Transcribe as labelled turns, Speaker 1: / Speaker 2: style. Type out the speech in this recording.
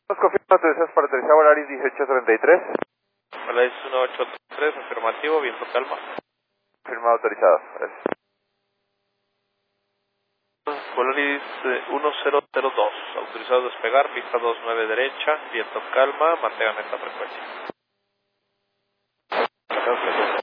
Speaker 1: Nos confirma autorizados para aterrizar Volaris 1833.
Speaker 2: Volaris 1833, afirmativo, viento calma.
Speaker 1: Confirmado autorizado. Gracias.
Speaker 2: Volaris 1002, autorizado a despegar, pista 29 derecha, viento calma, mantengan esta frecuencia.